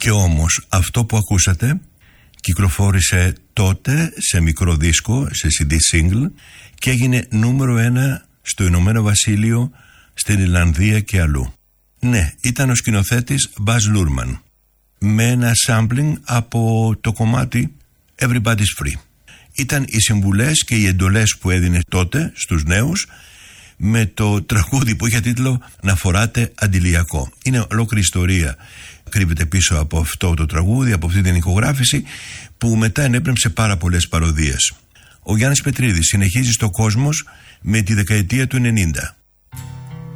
Και όμως αυτό που ακούσατε κυκλοφόρησε τότε σε μικρό δίσκο, σε CD single, και έγινε νούμερο 1 στο Ηνωμένο Βασίλειο, στην Ιρλανδία και αλλού. Ναι, ήταν ο σκηνοθέτης Baz Luhrmann, με ένα sampling από το κομμάτι Everybody's Free. Ήταν οι συμβουλές και οι εντολές που έδινε τότε στους νέους, με το τραγούδι που είχε τίτλο «Να φοράτε αντιλιακό». Είναι ολόκληρη ιστορία κρύβεται πίσω από αυτό το τραγούδι, από αυτή την ηχογράφηση, που μετά ενέπνευσε πάρα πολλές παροδίες. Ο Γιάννης Πετρίδης συνεχίζει στο Κόσμος με τη δεκαετία του 90.